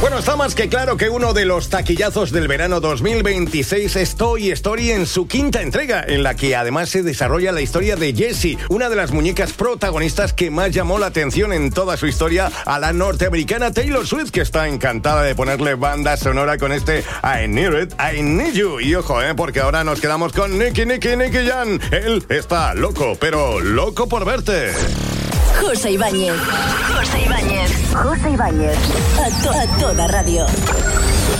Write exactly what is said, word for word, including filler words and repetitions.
Bueno, está más que claro que uno de los taquillazos del verano dos mil veintiséis es Toy Story en su quinta entrega, en la que además se desarrolla la historia de Jessie, una de las muñecas protagonistas que más llamó la atención en toda su historia a la norteamericana Taylor Swift, que está encantada de ponerle banda sonora con este I Need It, I Need You. Y ojo, eh, porque ahora nos quedamos con Nicky, Nicky, Nicky Jam. Él está loco, pero loco por verte. José Ibáñez. José Ibáñez. José Ibáñez. A, to- a toda radio.